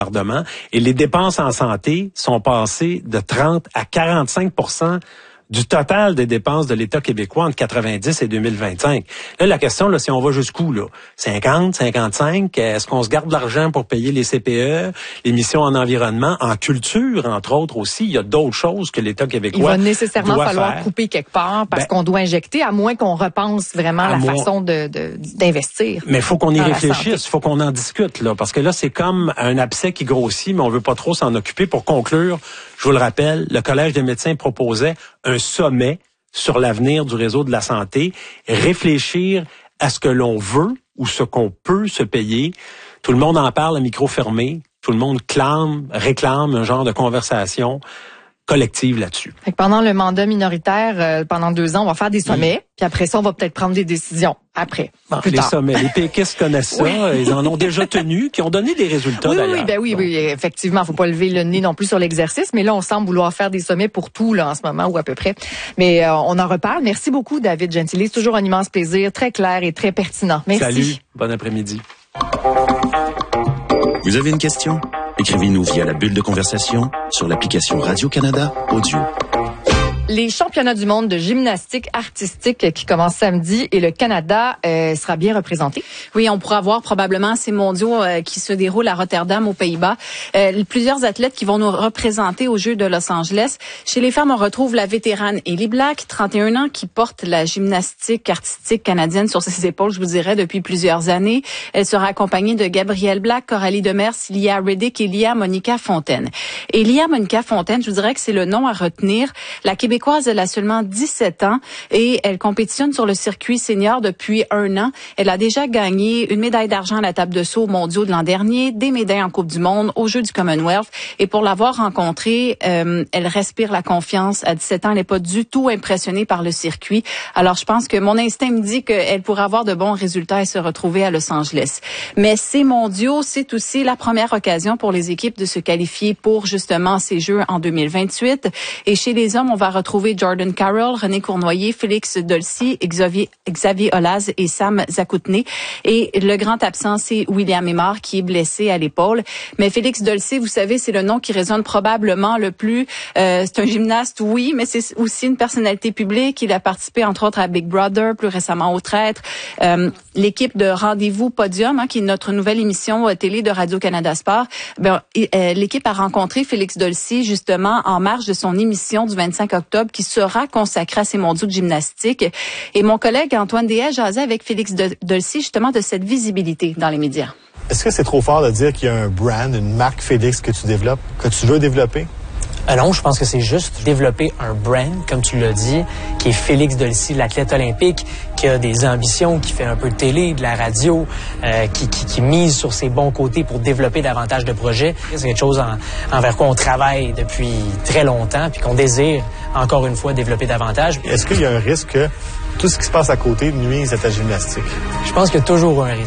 et les dépenses en santé sont passées de 30 à 45% du total des dépenses de l'État québécois entre 90 et 2025. Là, la question, là, si on va jusqu'où, là? 50, 55? Est-ce qu'on se garde de l'argent pour payer les CPE, les missions en environnement, en culture, entre autres aussi? Il y a d'autres choses que l'État québécois doit faire. Il va nécessairement falloir faire. couper quelque part parce qu'on doit injecter, à moins qu'on repense vraiment la façon d'investir. Mais il faut qu'on y réfléchisse, il faut qu'on en discute, là, parce que là, c'est comme un abcès qui grossit, mais on veut pas trop s'en occuper. Pour conclure, je vous le rappelle, le Collège des médecins proposait un sommet sur l'avenir du réseau de la santé, réfléchir à ce que l'on veut ou ce qu'on peut se payer. Tout le monde en parle à micro fermé, tout le monde réclame un genre de conversation collective là-dessus. Fait que pendant le mandat minoritaire, pendant 2 ans, on va faire des sommets, puis après ça, on va peut-être prendre des décisions. Après, plus tard. Sommets, les péquistes connaissent ça, ils en ont déjà tenu, qui ont donné des résultats d'ailleurs. Oui, effectivement, faut pas lever le nez non plus sur l'exercice, mais là, on semble vouloir faire des sommets pour tout là en ce moment ou à peu près. Mais on en reparle. Merci beaucoup, David Gentili, c'est toujours un immense plaisir, très clair et très pertinent. Merci. Salut, bon après-midi. Vous avez une question? Écrivez-nous via la bulle de conversation sur l'application Radio-Canada Audio. Les championnats du monde de gymnastique artistique qui commencent samedi et le Canada sera bien représenté. Oui, on pourra voir probablement ces mondiaux qui se déroulent à Rotterdam, aux Pays-Bas. Plusieurs athlètes qui vont nous représenter aux Jeux de Los Angeles. Chez les femmes, on retrouve la vétérane Ellie Black, 31 ans, qui porte la gymnastique artistique canadienne sur ses épaules, je vous dirais, depuis plusieurs années. Elle sera accompagnée de Gabrielle Black, Coralie Demers, Lia Reddick et Lia Monica Fontaine. Et Lia Monica Fontaine, je vous dirais que c'est le nom à retenir. La Québécoise, elle a seulement 17 ans et elle compétitionne sur le circuit senior depuis 1 an. Elle a déjà gagné une médaille d'argent à la table de saut mondiaux de l'an dernier, des médailles en Coupe du Monde, aux Jeux du Commonwealth. Et pour l'avoir rencontrée, elle respire la confiance. À 17 ans, elle n'est pas du tout impressionnée par le circuit. Alors, je pense que mon instinct me dit qu'elle pourra avoir de bons résultats et se retrouver à Los Angeles. Mais ces mondiaux, c'est aussi la première occasion pour les équipes de se qualifier pour justement ces Jeux en 2028. Et chez les hommes, on va retrouver Jordan Carroll, René Cournoyer, Félix Dolcy, Xavier Olaz et Sam Zakoutné. Et le grand absent, c'est William Aymar qui est blessé à l'épaule. Mais Félix Dolcy, vous savez, c'est le nom qui résonne probablement le plus. C'est un gymnaste, oui, mais c'est aussi une personnalité publique. Il a participé entre autres à Big Brother, plus récemment au Traître. L'équipe de Rendez-vous Podium, qui est notre nouvelle émission télé de Radio-Canada Sport, l'équipe a rencontré Félix Dolcy justement en marge de son émission du 25 octobre qui sera consacrée à ces mondiaux de gymnastique. Et mon collègue Antoine Déhay jasait avec Félix Dolcy justement de cette visibilité dans les médias. Est-ce que c'est trop fort de dire qu'il y a un brand, une marque Félix que tu développes, que tu veux développer? Non, je pense que c'est juste développer un brand, comme tu l'as dit, qui est Félix Dolcy, l'athlète olympique, qui a des ambitions, qui fait un peu de télé, de la radio, qui mise sur ses bons côtés pour développer davantage de projets. C'est quelque chose envers quoi on travaille depuis très longtemps, puis qu'on désire, encore une fois, développer davantage. Est-ce qu'il y a un risque que tout ce qui se passe à côté nuise à ta gymnastique? Je pense qu'il y a toujours un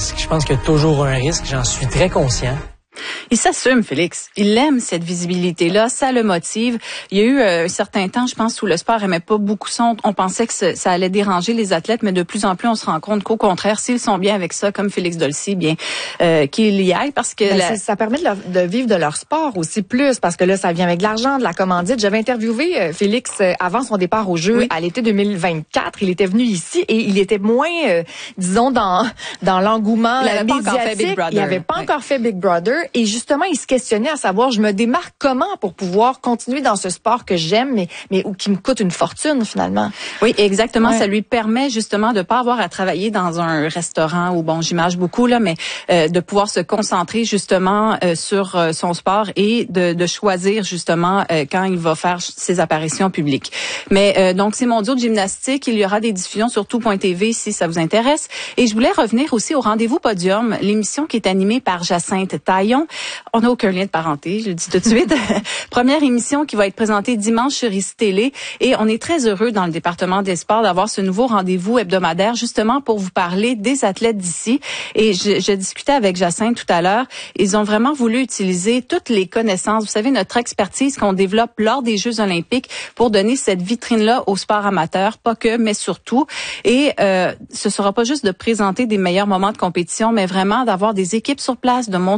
risque. J'en suis très conscient. Il s'assume, Félix. Il aime cette visibilité-là, ça le motive. Il y a eu un certain temps, je pense, où le sport aimait pas beaucoup ça. On pensait que ça allait déranger les athlètes, mais de plus en plus, on se rend compte qu'au contraire, s'ils sont bien avec ça, comme Félix Dolcy, bien qu'ils y aillent, parce que ça permet de vivre de leur sport aussi plus, parce que là, ça vient avec de l'argent, de la commandite. J'avais interviewé Félix avant son départ aux Jeux à l'été 2024. Il était venu ici et il était moins, disons, dans l'engouement médiatique. Il n'avait pas encore fait Big Brother. Et justement, il se questionnait à savoir, je me démarque comment pour pouvoir continuer dans ce sport que j'aime, mais qui me coûte une fortune finalement. Oui, exactement. Ouais. Ça lui permet justement de pas avoir à travailler dans un restaurant où, bon, j'imagine beaucoup là, mais de pouvoir se concentrer justement sur son sport et de choisir justement quand il va faire ses apparitions publiques. Mais donc ces mondiaux de gymnastique, il y aura des diffusions sur tout.tv si ça vous intéresse. Et je voulais revenir aussi au Rendez-vous Podium, l'émission qui est animée par Jacinthe Taillon. On n'a aucun lien de parenté, je le dis tout de suite. Première émission qui va être présentée dimanche sur ICI Télé. Et on est très heureux dans le département des sports d'avoir ce nouveau rendez-vous hebdomadaire justement pour vous parler des athlètes d'ici. Et je discutais avec Jacinthe tout à l'heure. Ils ont vraiment voulu utiliser toutes les connaissances, vous savez, notre expertise qu'on développe lors des Jeux olympiques pour donner cette vitrine-là au sport amateur, pas que, mais surtout. Et ce sera pas juste de présenter des meilleurs moments de compétition, mais vraiment d'avoir des équipes sur place, de montrer les coulisses,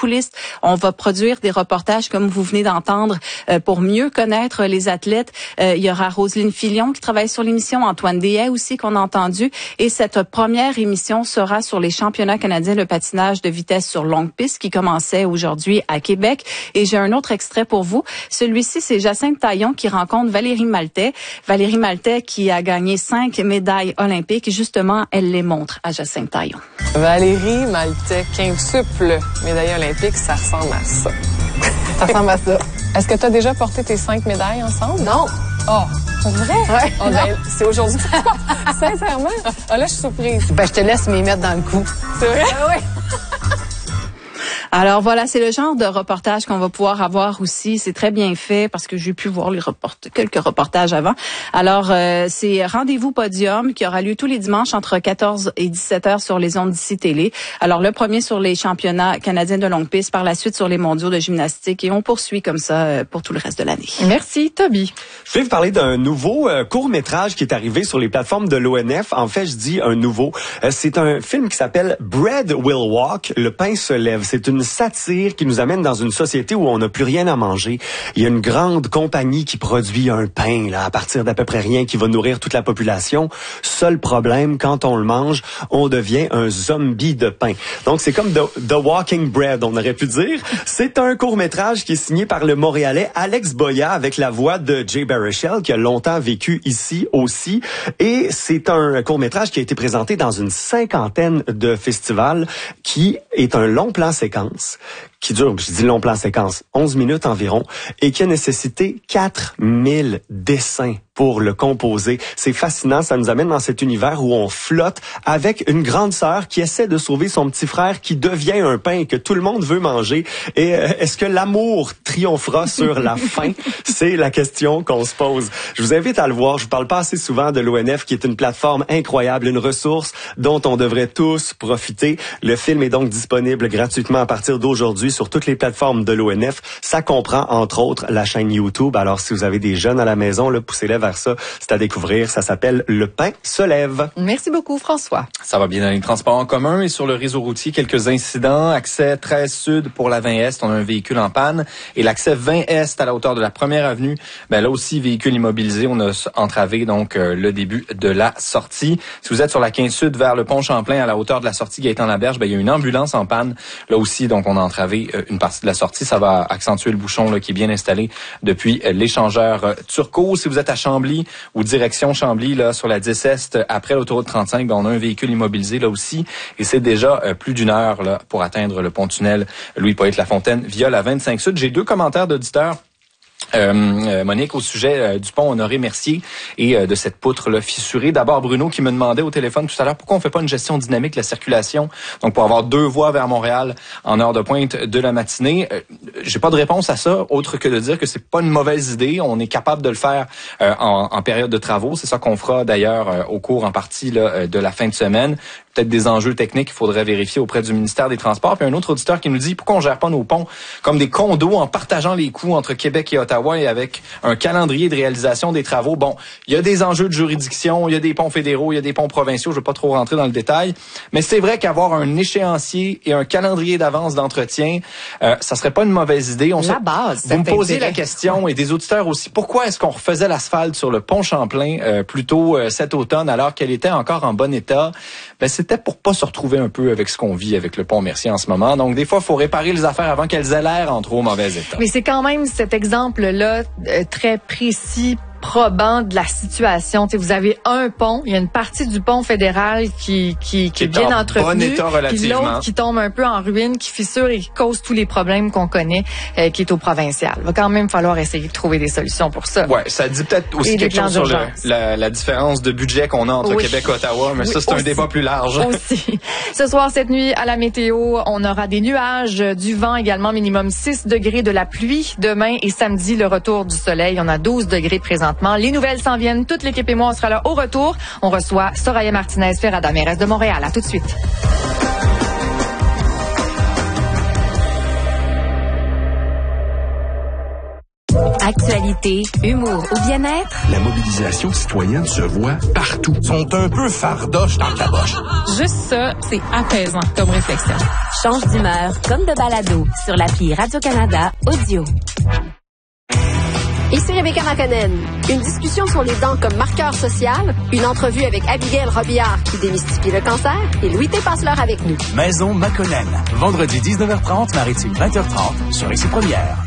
coulisses. On va produire des reportages comme vous venez d'entendre pour mieux connaître les athlètes. Il y aura Roselyne Filion qui travaille sur l'émission, Antoine Dehaye aussi qu'on a entendu. Et cette première émission sera sur les championnats canadiens de patinage de vitesse sur longue piste qui commençait aujourd'hui à Québec. Et j'ai un autre extrait pour vous. Celui-ci, c'est Jacinthe Taillon qui rencontre Valérie Maltais. Valérie Maltais qui a gagné 5 médailles olympiques. Et justement, elle les montre à Jacinthe Taillon. Valérie Maltais, quintuple médaille olympique, ça ressemble à ça. Ça ressemble à ça. Est-ce que tu as déjà porté tes 5 médailles ensemble? Non. Oh, c'est vrai? Ouais. Oh, ben, c'est aujourd'hui. Sincèrement? Ah, là, je suis surprise. Ben, je te laisse m'y mettre dans le cou. C'est vrai? Ah oui. Alors voilà, c'est le genre de reportage qu'on va pouvoir avoir aussi. C'est très bien fait parce que j'ai pu voir quelques reportages avant. Alors, c'est Rendez-vous Podium qui aura lieu tous les dimanches entre 14 et 17 heures sur les ondes d'ici télé. Alors, le premier sur les championnats canadiens de longue piste, par la suite sur les mondiaux de gymnastique et on poursuit comme ça pour tout le reste de l'année. Merci, Toby. Je vais vous parler d'un nouveau court-métrage qui est arrivé sur les plateformes de l'ONF. En fait, je dis un nouveau. C'est un film qui s'appelle Bread Will Walk, le pain se lève. C'est une satire qui nous amène dans une société où on n'a plus rien à manger. Il y a une grande compagnie qui produit un pain là à partir d'à peu près rien qui va nourrir toute la population. Seul problème, quand on le mange, on devient un zombie de pain. Donc c'est comme The Walking Bread, on aurait pu dire. C'est un court-métrage qui est signé par le Montréalais Alex Boya avec la voix de Jay Baruchel qui a longtemps vécu ici aussi. Et c'est un court-métrage qui a été présenté dans une 50aine de festivals qui est un long plan séquence qui dure, je dis long plan séquence, 11 minutes environ, et qui a nécessité 4000 dessins pour le composer. C'est fascinant, ça nous amène dans cet univers où on flotte avec une grande sœur qui essaie de sauver son petit frère qui devient un pain que tout le monde veut manger. Et est-ce que l'amour triomphera sur la faim? C'est la question qu'on se pose. Je vous invite à le voir. Je vous parle pas assez souvent de l'ONF qui est une plateforme incroyable, une ressource dont on devrait tous profiter. Le film est donc disponible gratuitement à partir d'aujourd'hui sur toutes les plateformes de l'ONF. Ça comprend entre autres la chaîne YouTube. Alors si vous avez des jeunes à la maison, là, poussez-les vers ça. C'est à découvrir. Ça s'appelle Le pain se lève. Merci beaucoup, François. Ça va bien dans les transports en commun et sur le réseau routier, quelques incidents. Accès 13 Sud pour la 20 Est, on a un véhicule en panne. Et l'accès 20 Est à la hauteur de la première avenue, ben là aussi, véhicule immobilisé. On a entravé donc le début de la sortie. Si vous êtes sur la 15 Sud vers le pont Champlain à la hauteur de la sortie Gaétan-Laberge, ben il y a une ambulance en panne. Là aussi, donc on a entravé une partie de la sortie. Ça va accentuer le bouchon là, qui est bien installé depuis l'échangeur Turcot. Si vous êtes à Chambly ou direction Chambly, là sur la 10 Est, après l'autoroute 35, ben, on a un véhicule immobilisé là aussi. Et c'est déjà plus d'une heure là pour atteindre le pont-tunnel Louis-Poëtte-Lafontaine via la 25 Sud. J'ai deux commentaires d'auditeurs. Monique, au sujet du pont Honoré-Mercier et de cette poutre là, fissurée. D'abord, Bruno qui me demandait au téléphone tout à l'heure pourquoi on fait pas une gestion dynamique de la circulation, donc pour avoir deux voies vers Montréal en heure de pointe de la matinée. J'ai pas de réponse à ça, autre que de dire que c'est pas une mauvaise idée. On est capable de le faire en période de travaux. C'est ça qu'on fera d'ailleurs au cours en partie là, de la fin de semaine. Peut-être des enjeux techniques qu'il faudrait vérifier auprès du ministère des Transports. Puis un autre auditeur qui nous dit pourquoi on gère pas nos ponts comme des condos en partageant les coûts entre Québec et Ottawa et avec un calendrier de réalisation des travaux. Bon, il y a des enjeux de juridiction, il y a des ponts fédéraux, il y a des ponts provinciaux, je ne veux pas trop rentrer dans le détail, mais c'est vrai qu'avoir un échéancier et un calendrier d'avance d'entretien, ça serait pas une mauvaise idée. La base. Vous me posez la question, et des auditeurs aussi, pourquoi est-ce qu'on refaisait l'asphalte sur le pont Champlain plus tôt cet automne alors qu'elle était encore en bon état? Ben, c'était pour pas se retrouver un peu avec ce qu'on vit avec le pont Mercier en ce moment. Donc, des fois, il faut réparer les affaires avant qu'elles aient l'air en trop mauvais état. Mais c'est quand même cet exemple-là très précis, probant de la situation. T'sais, vous avez un pont, il y a une partie du pont fédéral qui est bien entretenu, puis l'autre qui tombe un peu en ruine, qui fissure et qui cause tous les problèmes qu'on connaît, qui est au provincial. Il va quand même falloir essayer de trouver des solutions pour ça. Ouais, ça dit peut-être aussi quelque chose sur la différence de budget qu'on a entre Québec et Ottawa, mais ça, c'est un débat plus large. Aussi. Ce soir, cette nuit, à la météo, on aura des nuages, du vent également, minimum 6 degrés, de la pluie demain et samedi, le retour du soleil. On a 12 degrés présentement. Les nouvelles s'en viennent. Toute l'équipe et moi, on sera là au retour. On reçoit Soraya Martinez, Ferrada mairesse de Montréal. À tout de suite. Actualité, humour ou bien-être, la mobilisation citoyenne se voit partout. Ils sont un peu fardoches dans ta boche. Juste ça, c'est apaisant comme réflexion. Change d'humeur comme de balado sur l'appli Radio-Canada Audio. Ici Rebecca McConnell. Une discussion sur les dents comme marqueur social, une entrevue avec Abigail Robillard qui démystifie le cancer et Louis T. passe-l'heure avec nous. Maison McConnell. Vendredi 19h30, Maritime 20h30 sur Ici Première.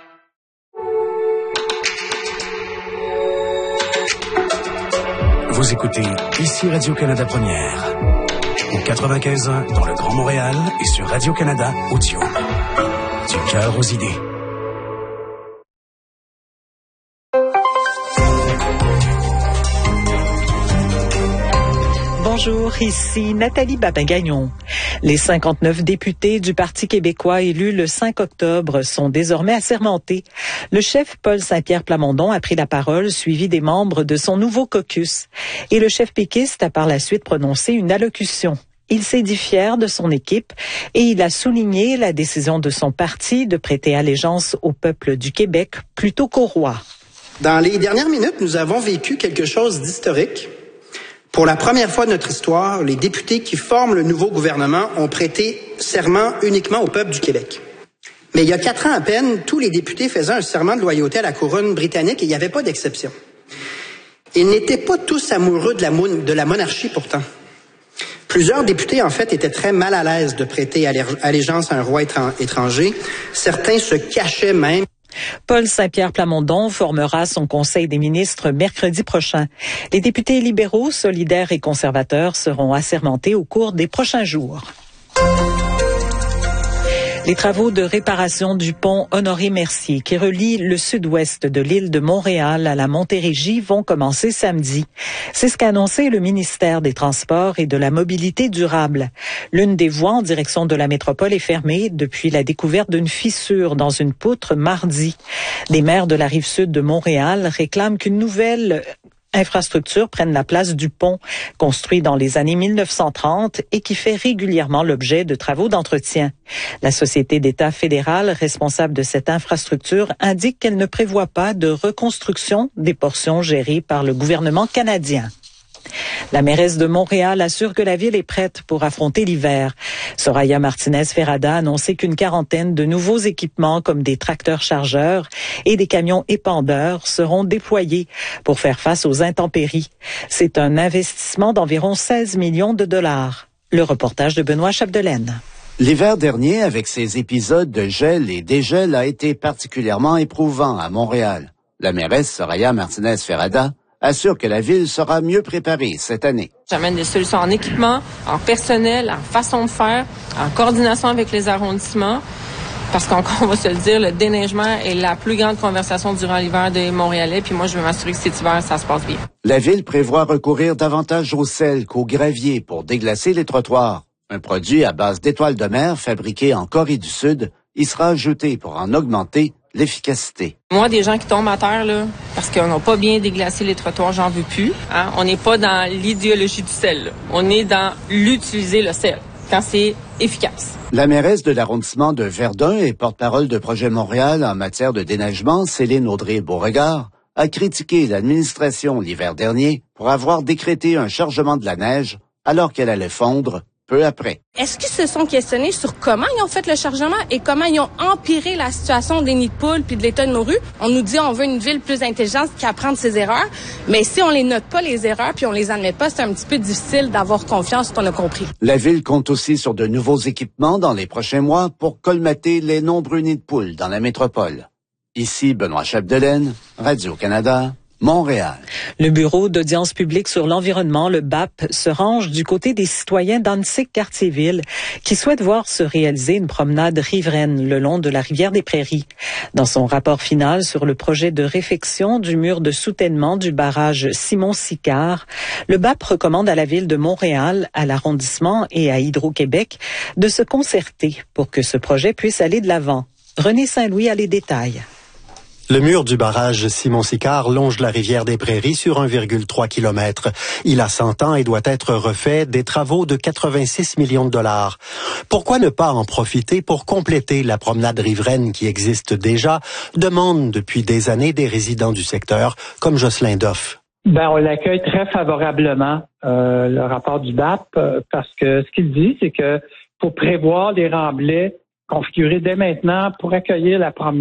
Vous écoutez Ici Radio-Canada Première. Au 95.1 dans le Grand Montréal et sur Radio-Canada Audio. Du cœur aux idées. Bonjour, ici Nathalie Babin-Gagnon. Les 59 députés du Parti québécois élus le 5 octobre sont désormais assermentés. Le chef Paul Saint-Pierre Plamondon a pris la parole, suivi des membres de son nouveau caucus. Et le chef péquiste a par la suite prononcé une allocution. Il s'est dit fier de son équipe et il a souligné la décision de son parti de prêter allégeance au peuple du Québec plutôt qu'au roi. Dans les dernières minutes, nous avons vécu quelque chose d'historique. Pour la première fois de notre histoire, les députés qui forment le nouveau gouvernement ont prêté serment uniquement au peuple du Québec. Mais il y a 4 ans à peine, tous les députés faisaient un serment de loyauté à la couronne britannique et il n'y avait pas d'exception. Ils n'étaient pas tous amoureux de la monarchie pourtant. Plusieurs députés, en fait, étaient très mal à l'aise de prêter allégeance à un roi étranger. Certains se cachaient même. Paul Saint-Pierre Plamondon formera son conseil des ministres mercredi prochain. Les députés libéraux, solidaires et conservateurs seront assermentés au cours des prochains jours. Les travaux de réparation du pont Honoré-Mercier qui relie le sud-ouest de l'île de Montréal à la Montérégie vont commencer samedi. C'est ce qu'a annoncé le ministère des Transports et de la Mobilité durable. L'une des voies en direction de la métropole est fermée depuis la découverte d'une fissure dans une poutre mardi. Des maires de la Rive-Sud de Montréal réclament qu'une nouvelle infrastructure prenne la place du pont, construit dans les années 1930 et qui fait régulièrement l'objet de travaux d'entretien. La Société d'État fédérale responsable de cette infrastructure indique qu'elle ne prévoit pas de reconstruction des portions gérées par le gouvernement canadien. La mairesse de Montréal assure que la ville est prête pour affronter l'hiver. Soraya Martinez-Ferrada a annoncé qu'une 40aine de nouveaux équipements comme des tracteurs chargeurs et des camions épandeurs seront déployés pour faire face aux intempéries. C'est un investissement d'environ 16 millions de dollars. Le reportage de Benoît Chapdelaine. L'hiver dernier, avec ses épisodes de gel et dégel, a été particulièrement éprouvant à Montréal. La mairesse Soraya Martinez-Ferrada assure que la ville sera mieux préparée cette année. J'amène des solutions en équipement, en personnel, en façon de faire, en coordination avec les arrondissements. Parce qu'on va se le dire, le déneigement est la plus grande conversation durant l'hiver des Montréalais. Puis moi, je veux m'assurer que cet hiver, ça se passe bien. La ville prévoit recourir davantage au sel qu'au gravier pour déglacer les trottoirs. Un produit à base d'étoiles de mer fabriqué en Corée du Sud y sera ajouté pour en augmenter l'efficacité. Moi, des gens qui tombent à terre, là, parce qu'on n'a pas bien déglacé les trottoirs, j'en veux plus. Hein? On n'est pas dans l'idéologie du sel. Là. On est dans l'utiliser le sel quand c'est efficace. La mairesse de l'arrondissement de Verdun et porte-parole de Projet Montréal en matière de déneigement, Céline Audrey-Beauregard, a critiqué l'administration l'hiver dernier pour avoir décrété un chargement de la neige alors qu'elle allait fondre peu après. Est-ce qu'ils se sont questionnés sur comment ils ont fait le chargement et comment ils ont empiré la situation des nids de poules puis de l'état de nos rues? On nous dit on veut une ville plus intelligente qui apprend de ses erreurs, mais si on les note pas les erreurs puis on les admet pas, c'est un petit peu difficile d'avoir confiance qu'on a compris. La ville compte aussi sur de nouveaux équipements dans les prochains mois pour colmater les nombreux nids de poules dans la métropole. Ici Benoît Chapdelaine, Radio-Canada. Montréal. Le Bureau d'audience publique sur l'environnement, le BAP, se range du côté des citoyens d'Annecy-Cartierville qui souhaitent voir se réaliser une promenade riveraine le long de la rivière des Prairies. Dans son rapport final sur le projet de réfection du mur de soutènement du barrage Simon-Sicard, le BAP recommande à la Ville de Montréal, à l'arrondissement et à Hydro-Québec de se concerter pour que ce projet puisse aller de l'avant. René Saint-Louis a les détails. Le mur du barrage Simon-Sicard longe la rivière des Prairies sur 1,3 km. Il a 100 ans et doit être refait, des travaux de 86 millions de dollars. Pourquoi ne pas en profiter pour compléter la promenade riveraine qui existe déjà, demandent depuis des années des résidents du secteur, comme Jocelyn Doff. On l'accueille très favorablement, le rapport du BAP, parce que ce qu'il dit, c'est que faut prévoir des remblais configurés dès maintenant pour accueillir la promenade.